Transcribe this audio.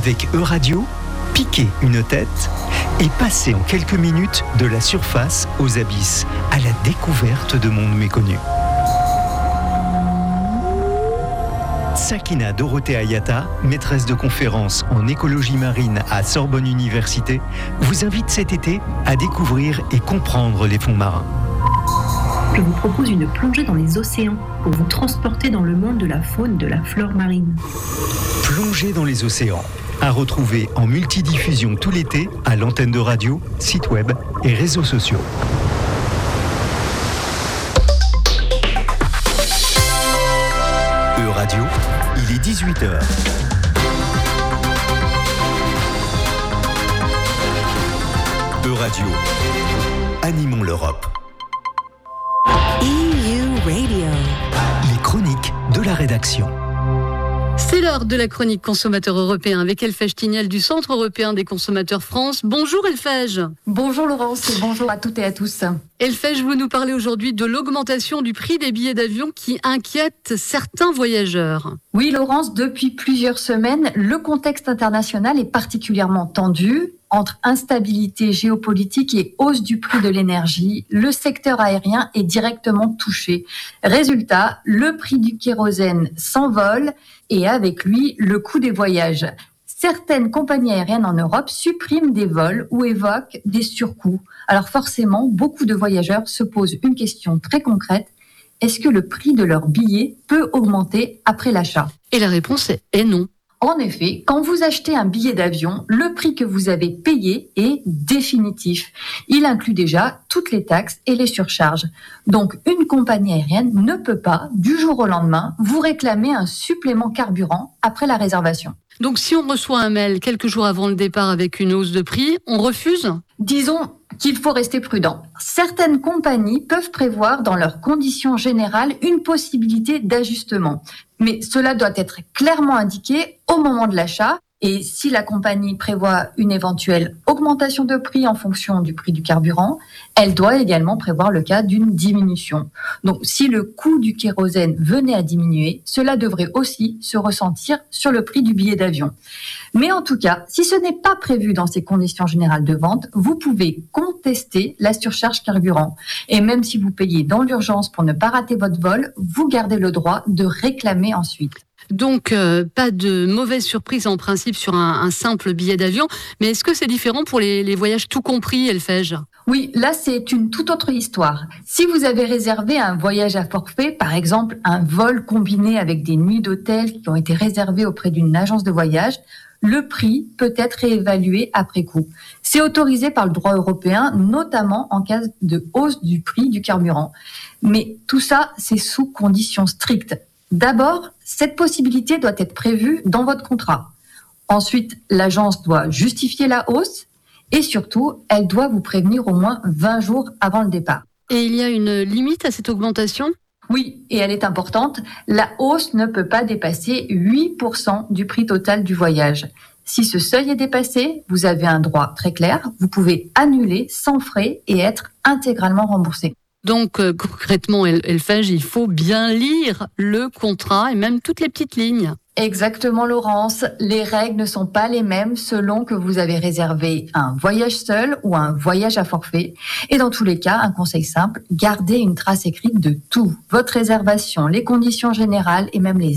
Avec Euradio, piquer une tête et passer en quelques minutes de la surface aux abysses, à la découverte de mondes méconnus. Sakina Dorothée Ayata, maîtresse de conférences en écologie marine à Sorbonne Université, vous invite cet été à découvrir et comprendre les fonds marins. Je vous propose une plongée dans les océans pour vous transporter dans le monde de la faune, de la flore marine. Plongée dans les océans, à retrouver en multidiffusion tout l'été à l'antenne de radio, site web et réseaux sociaux. Euradio, il est 18h. Euradio, animons l'Europe. EU Radio. Les chroniques de la rédaction. C'est l'heure de la chronique consommateur européen avec Elfège Tignel du Centre européen des consommateurs France. Bonjour Elfège. Bonjour Laurence et bonjour à toutes et à tous. Elfège, vous nous parlez aujourd'hui de l'augmentation du prix des billets d'avion qui inquiète certains voyageurs. Oui Laurence, depuis plusieurs semaines, le contexte international est particulièrement tendu. Entre instabilité géopolitique et hausse du prix de l'énergie, le secteur aérien est directement touché. Résultat, le prix du kérosène s'envole et avec lui, le coût des voyages. Certaines compagnies aériennes en Europe suppriment des vols ou évoquent des surcoûts. Alors forcément, beaucoup de voyageurs se posent une question très concrète. Est-ce que le prix de leur billet peut augmenter après l'achat ? Et la réponse est non. En effet, quand vous achetez un billet d'avion, le prix que vous avez payé est définitif. Il inclut déjà toutes les taxes et les surcharges. Donc, une compagnie aérienne ne peut pas, du jour au lendemain, vous réclamer un supplément carburant après la réservation. Donc, si on reçoit un mail quelques jours avant le départ avec une hausse de prix, on refuse ? Disons qu'il faut rester prudent. Certaines compagnies peuvent prévoir dans leurs conditions générales une possibilité d'ajustement. Mais cela doit être clairement indiqué au moment de l'achat. Et si la compagnie prévoit une éventuelle augmentation de prix en fonction du prix du carburant, elle doit également prévoir le cas d'une diminution. Donc, si le coût du kérosène venait à diminuer, cela devrait aussi se ressentir sur le prix du billet d'avion. Mais en tout cas, si ce n'est pas prévu dans ces conditions générales de vente, vous pouvez contester la surcharge carburant. Et même si vous payez dans l'urgence pour ne pas rater votre vol, vous gardez le droit de réclamer ensuite. Donc, pas de mauvaise surprise en principe sur un simple billet d'avion. Mais est-ce que c'est différent pour les voyages tout compris, Elfège ? Oui, là, c'est une toute autre histoire. Si vous avez réservé un voyage à forfait, par exemple un vol combiné avec des nuits d'hôtel qui ont été réservées auprès d'une agence de voyage, le prix peut être réévalué après coup. C'est autorisé par le droit européen, notamment en cas de hausse du prix du carburant. Mais tout ça, c'est sous conditions strictes. D'abord, cette possibilité doit être prévue dans votre contrat. Ensuite, l'agence doit justifier la hausse et surtout, elle doit vous prévenir au moins 20 jours avant le départ. Et il y a une limite à cette augmentation ? Oui, et elle est importante. La hausse ne peut pas dépasser 8% du prix total du voyage. Si ce seuil est dépassé, vous avez un droit très clair. Vous pouvez annuler sans frais et être intégralement remboursé. Donc, concrètement, Elfège, il faut bien lire le contrat et même toutes les petites lignes. Exactement, Laurence. Les règles ne sont pas les mêmes selon que vous avez réservé un voyage seul ou un voyage à forfait. Et dans tous les cas, un conseil simple, gardez une trace écrite de tout. Votre réservation, les conditions générales et même les